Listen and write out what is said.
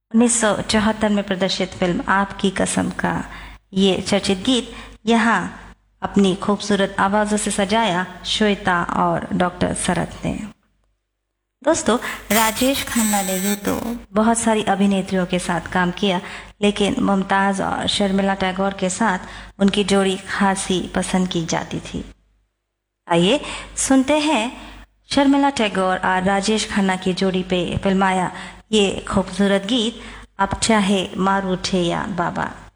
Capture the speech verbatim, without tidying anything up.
उन्नीस सौ चौहत्तर में प्रदर्शित फिल्म आपकी कसम का ये चर्चित गीत यहाँ अपनी खूबसूरत आवाज़ों से सजाया श्वेता और डॉक्टर शरत ने। दोस्तों, राजेश खन्ना ने यूँ तो बहुत सारी अभिनेत्रियों के साथ काम किया, लेकिन मुमताज़ और शर्मिला टैगोर के साथ उनकी जोड़ी खासी पसंद की जाती थी। आइए सुनते हैं शर्मिला टैगोर और राजेश खन्ना की जोड़ी पे फिल्माया ये खूबसूरत गीत अब चाहे मारू उठे या बाबा।